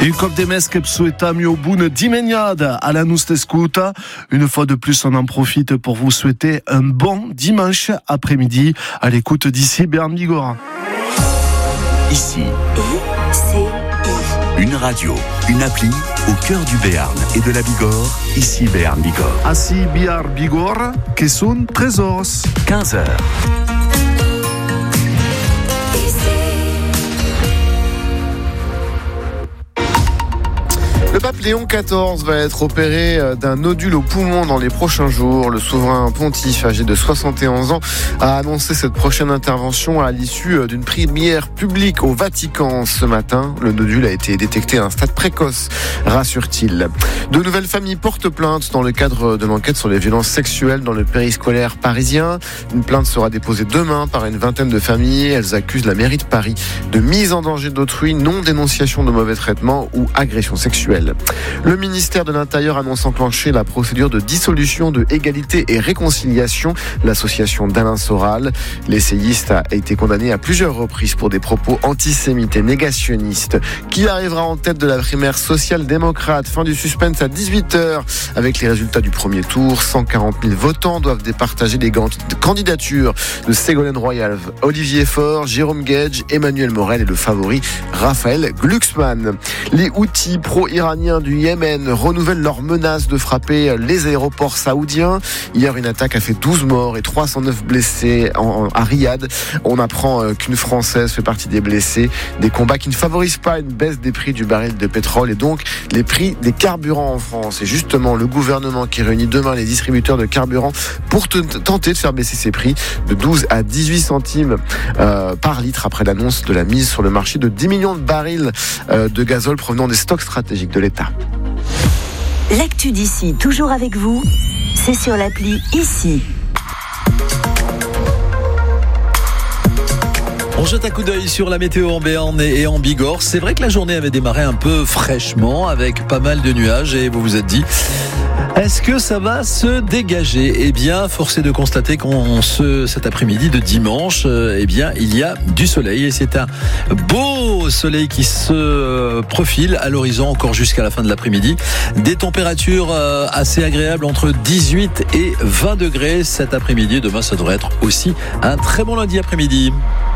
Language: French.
Il cop de mes che souhaitami au bout dimeniada à la Nustescuta. Une fois de plus, on en profite pour vous souhaiter un bon dimanche après-midi à l'écoute d'ici Béarn Bigorre. Ici, une radio, une appli au cœur du Béarn et de la Bigorre. Ici Béarn Bigorre. Assi Béarn Bigorre, que sont trésors. 15h. Le pape Léon XIV va être opéré d'un nodule au poumon dans les prochains jours. Le souverain pontife, âgé de 71 ans, a annoncé cette prochaine intervention à l'issue d'une prière publique au Vatican ce matin. Le nodule a été détecté à un stade précoce, rassure-t-il. De nouvelles familles portent plainte dans le cadre de l'enquête sur les violences sexuelles dans le périscolaire parisien. Une plainte sera déposée demain par une vingtaine de familles. Elles accusent la mairie de Paris de mise en danger d'autrui, non-dénonciation de mauvais traitements ou agression sexuelle. Le ministère de l'Intérieur annonce enclencher la procédure de dissolution de Égalité et Réconciliation, l'association d'Alain Soral. L'essayiste a été condamné à plusieurs reprises pour des propos antisémites et négationnistes. Qui arrivera en tête de la primaire social-démocrate? Fin du suspense à 18h avec les résultats du premier tour. 140 000 votants doivent départager les candidatures de Ségolène Royal, Olivier Faure, Jérôme Guedj, Emmanuel Morel et le favori Raphaël Glucksmann. Les Houthis pro-iraniens du Yémen renouvellent leur menace de frapper les aéroports saoudiens. Hier, une attaque a fait 12 morts et 309 blessés à Riyad. On apprend qu'une Française fait partie des blessés. Des combats qui ne favorisent pas une baisse des prix du baril de pétrole et donc les prix des carburants en France. Et justement, le gouvernement qui réunit demain les distributeurs de carburant pour tenter de faire baisser ces prix de 12 à 18 centimes par litre après l'annonce de la mise sur le marché de 10 millions de barils de gazole provenant des stocks stratégiques de l'État. L'actu d'ici, toujours avec vous, c'est sur l'appli Ici. On jette un coup d'œil sur la météo en Béarn et en Bigorre. C'est vrai que la journée avait démarré un peu fraîchement avec pas mal de nuages et vous vous êtes dit... Est-ce que ça va se dégager? Eh bien, force est de constater cet après-midi de dimanche, eh bien, il y a du soleil et c'est un beau soleil qui se profile à l'horizon encore jusqu'à la fin de l'après-midi. Des températures assez agréables entre 18 et 20 degrés cet après-midi. Demain, ça devrait être aussi un très bon lundi après-midi.